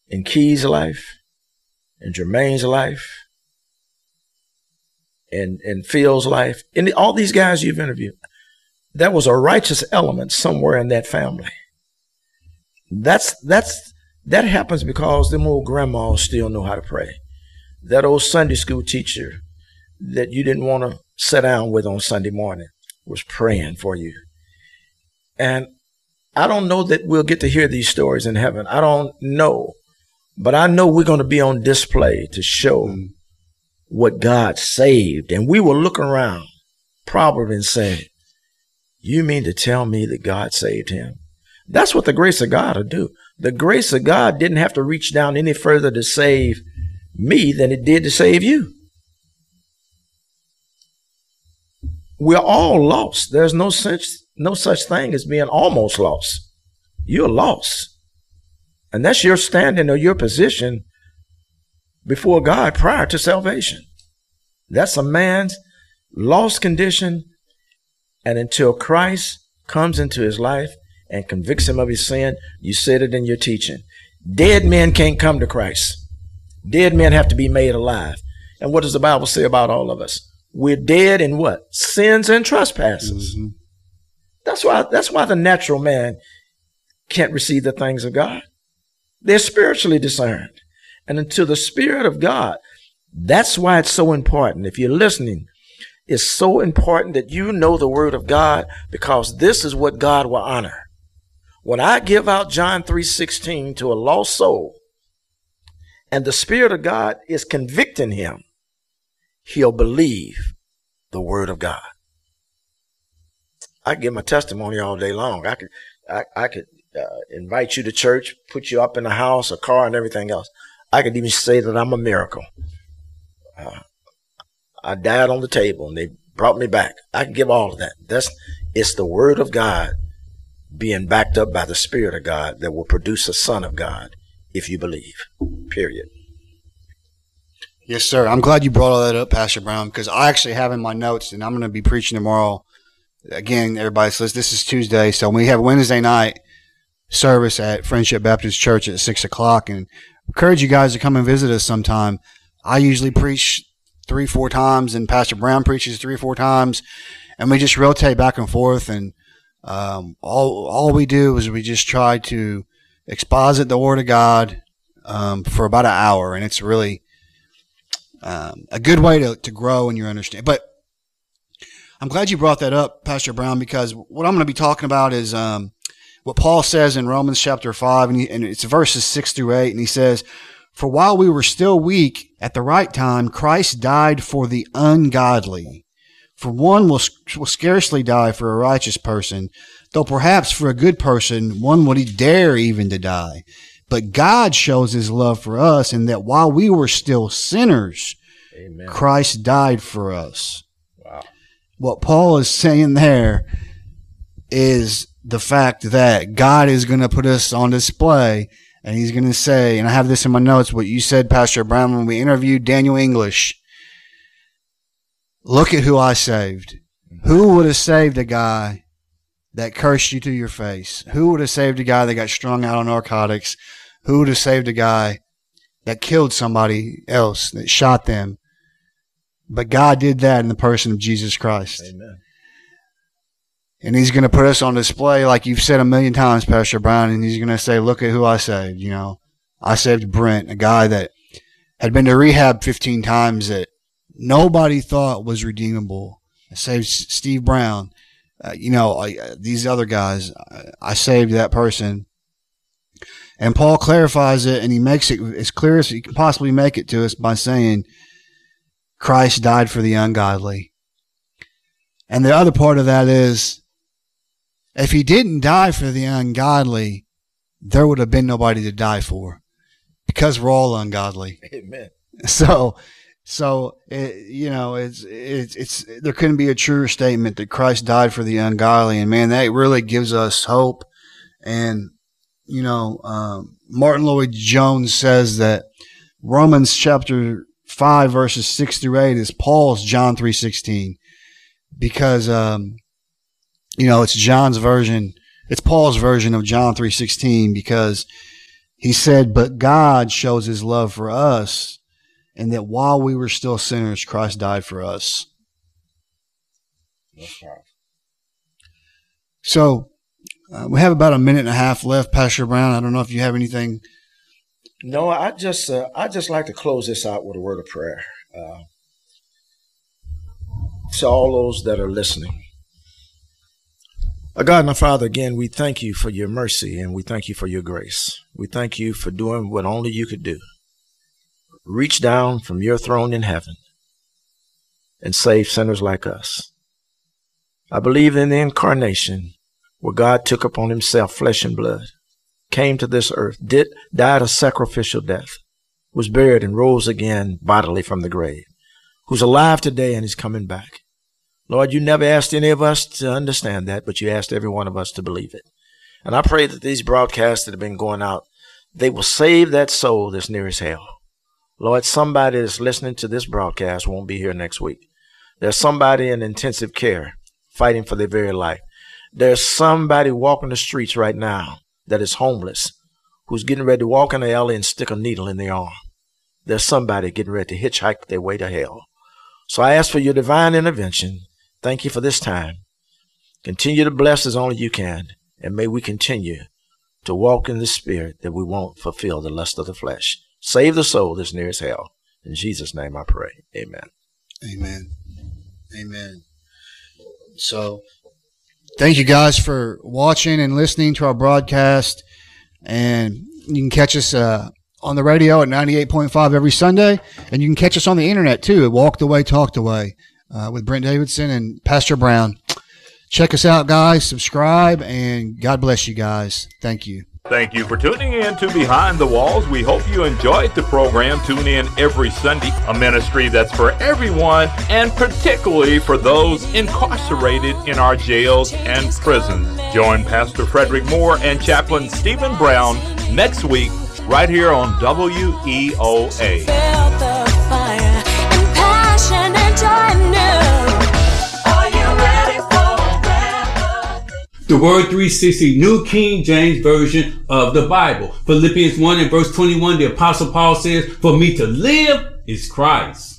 in Key's life, in Jermaine's life, in Phil's life, in all these guys you've interviewed, there was a righteous element somewhere in that family. That happens because them old grandmas still know how to pray. That old Sunday school teacher that you didn't want to sit down with on Sunday morning was praying for you. And I don't know that we'll get to hear these stories in heaven. I don't know. But I know we're going to be on display to show what God saved. And we will look around probably and say, you mean to tell me that God saved him? That's what the grace of God will do. The grace of God didn't have to reach down any further to save me than it did to save you. We're all lost. There's no such thing as being almost lost. You're lost. And that's your standing or your position before God prior to salvation. That's a man's lost condition. And until Christ comes into his life and convicts him of his sin, you said it in your teaching. Dead men can't come to Christ. Dead men have to be made alive. And what does the Bible say about all of us? We're dead in what? Sins and trespasses. Mm-hmm. That's why the natural man can't receive the things of God. They're spiritually discerned. And until the Spirit of God, that's why it's so important. If you're listening, it's so important that you know the Word of God, because this is what God will honor. When I give out John 3:16 to a lost soul, and the Spirit of God is convicting him, he'll believe the Word of God. I can give my testimony all day long. I could invite you to church, put you up in a house, a car, and everything else. I could even say that I'm a miracle. I died on the table and they brought me back. I can give all of that. It's the Word of God being backed up by the Spirit of God that will produce a Son of God if you believe, period. Yes, sir. I'm glad you brought all that up, Pastor Brown, because I actually have in my notes, and I'm going to be preaching tomorrow. Again, everybody says this is Tuesday, so we have Wednesday night service at Friendship Baptist Church at 6 o'clock, and encourage you guys to come and visit us sometime. I usually preach 3-4 times, and Pastor Brown preaches 3-4 times, and we just rotate back and forth, and all we do is we just try to exposit the Word of God for about an hour, and it's really a good way to grow in your understanding. But I'm glad you brought that up, Pastor Brown, because what I'm going to be talking about is what Paul says in Romans chapter 5, and it's verses 6-8, and he says, "For while we were still weak, at the right time, Christ died for the ungodly. For one will scarcely die for a righteous person, though perhaps for a good person one would dare even to die. But God shows his love for us in that while we were still sinners, Amen, Christ died for us." Wow. What Paul is saying there is the fact that God is going to put us on display, and he's going to say, and I have this in my notes, what you said, Pastor Brown, when we interviewed Daniel English, "Look at who I saved." Who would have saved a guy that cursed you to your face? Who would have saved a guy that got strung out on narcotics? Who would have saved a guy that killed somebody else, that shot them? But God did that in the person of Jesus Christ. Amen. And he's going to put us on display, like you've said a million times, Pastor Brown, and he's going to say, look at who I saved. You know, I saved Brent, a guy that had been to rehab 15 times that nobody thought was redeemable. I saved Steve Brown. These other guys, I saved that person. And Paul clarifies it, and he makes it as clear as he can possibly make it to us by saying, Christ died for the ungodly. And the other part of that is, if he didn't die for the ungodly, there would have been nobody to die for, because we're all ungodly. Amen. So it's there couldn't be a truer statement that Christ died for the ungodly, and man, that really gives us hope. And Martin Lloyd-Jones says that Romans chapter 5 verses 6-8 is Paul's John 3:16, because it's John's version, it's Paul's version of John 3:16, because He said, but God shows his love for us, and that while we were still sinners, Christ died for us. So we have about a minute and a half left, Pastor Brown. I don't know if you have anything. No, I just like to close this out with a word of prayer. To all those that are listening. Our God and our Father, again, we thank you for your mercy and we thank you for your grace. We thank you for doing what only you could do. Reach down from your throne in heaven and save sinners like us. I believe in the incarnation where God took upon himself flesh and blood, came to this earth, died a sacrificial death, was buried and rose again bodily from the grave, who's alive today and is coming back. Lord, you never asked any of us to understand that, but you asked every one of us to believe it. And I pray that these broadcasts that have been going out, they will save that soul that's nearest hell. Lord, somebody that's listening to this broadcast won't be here next week. There's somebody in intensive care fighting for their very life. There's somebody walking the streets right now that is homeless, who's getting ready to walk in the alley and stick a needle in their arm. There's somebody getting ready to hitchhike their way to hell. So I ask for your divine intervention. Thank you for this time. Continue to bless as only you can, and may we continue to walk in the Spirit that we won't fulfill the lust of the flesh. Save the soul that's nearest hell. In Jesus' name I pray. Amen. Amen. Amen. So, thank you guys for watching and listening to our broadcast. And you can catch us on the radio at 98.5 every Sunday. And you can catch us on the internet too at Walked Away, Talked Away with Brent Davidson and Pastor Brown. Check us out, guys. Subscribe, and God bless you guys. Thank you. Thank you for tuning in to Behind the Walls. We hope you enjoyed the program. Tune in every Sunday, a ministry that's for everyone, and particularly for those incarcerated in our jails and prisons. Join Pastor Frederick Moore and Chaplain Stephen Brown next week right here on WEOA. The Word 360, New King James Version of the Bible. Philippians 1 and verse 21, the Apostle Paul says, "For me to live is Christ."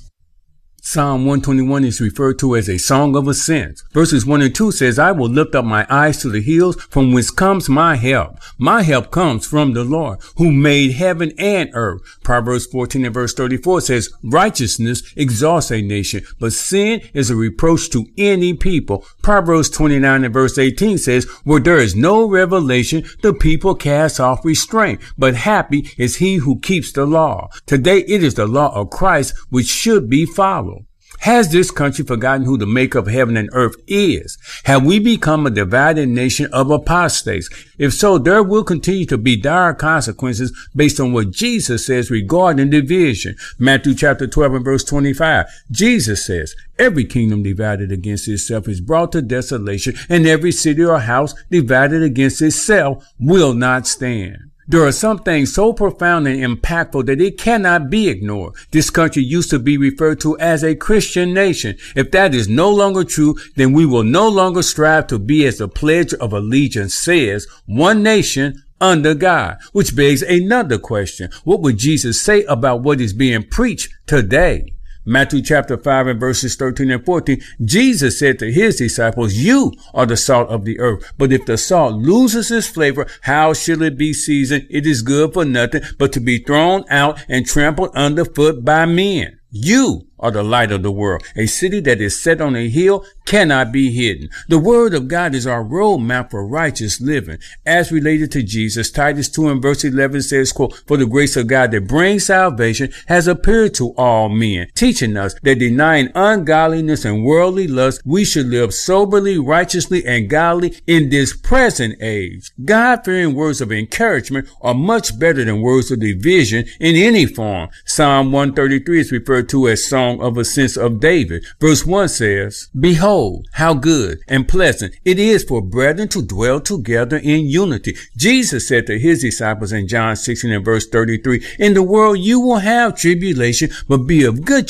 Psalm 121 is referred to as a song of ascents. Verses 1 and 2 says, "I will lift up my eyes to the hills, from whence comes my help. My help comes from the Lord, who made heaven and earth." Proverbs 14 and verse 34 says, "Righteousness exalts a nation, but sin is a reproach to any people." Proverbs 29 and verse 18 says, "Where there is no revelation, the people cast off restraint, but happy is he who keeps the law." Today it is the law of Christ which should be followed. Has this country forgotten who the maker of heaven and earth is? Have we become a divided nation of apostates? If so, there will continue to be dire consequences based on what Jesus says regarding division. Matthew chapter 12 and verse 25. Jesus says, "Every kingdom divided against itself is brought to desolation, and every city or house divided against itself will not stand." There are some things so profound and impactful that it cannot be ignored. This country used to be referred to as a Christian nation. If that is no longer true, then we will no longer strive to be, as the Pledge of Allegiance says, one nation under God. Which begs another question. What would Jesus say about what is being preached today? Matthew chapter 5 and verses 13 and 14, Jesus said to his disciples, "You are the salt of the earth. But if the salt loses its flavor, how shall it be seasoned? It is good for nothing but to be thrown out and trampled underfoot by men. You are the light of the world. A city that is set on a hill cannot be hidden." The word of God is our roadmap for righteous living. As related to Jesus, Titus 2 and verse 11 says, quote, "For the grace of God that brings salvation has appeared to all men, teaching us that denying ungodliness and worldly lust, we should live soberly, righteously, and godly in this present age." God-fearing words of encouragement are much better than words of division in any form. Psalm 133 is referred to as Song of Ascents of David. Verse 1 says, "Behold, how good and pleasant it is for brethren to dwell together in unity." Jesus said to his disciples in John 16 and verse 33, "In the world you will have tribulation, but be of good cheer.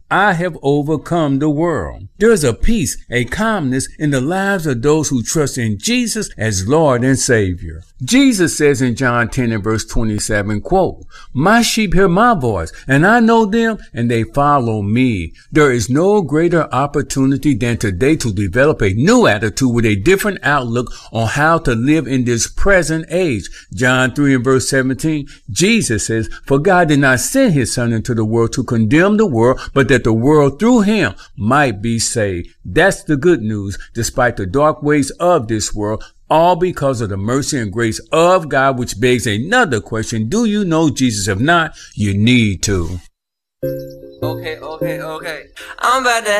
I have overcome the world. There is a peace, a calmness in the lives of those who trust in Jesus as Lord and Savior. Jesus says in John 10 and verse 27, quote, "My sheep hear my voice, and I know them, and they follow me." There is no greater opportunity than today to develop a new attitude with a different outlook on how to live in this present age. John 3 and verse 17, Jesus says, "For God did not send his Son into the world to condemn the world, but that the world through him might be saved." That's the good news, despite the dark ways of this world, all because of the mercy and grace of God, which begs another question. Do you know Jesus? If not, you need to. Okay. I'm about to